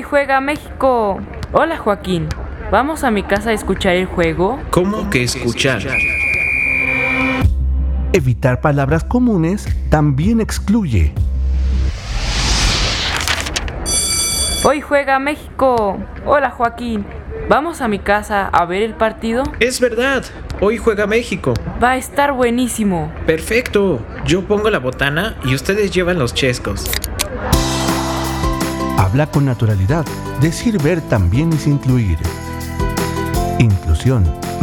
Hoy juega México. Hola Joaquín, ¿vamos a mi casa a escuchar el juego? ¿Cómo que escuchar? Evitar palabras comunes también excluye. Hoy juega México. Hola Joaquín, ¿vamos a mi casa a ver el partido? Es verdad, hoy juega México. Va a estar buenísimo. Perfecto, yo pongo la botana y ustedes llevan los chescos. Habla con naturalidad. Decir ver también es incluir. Inclusión.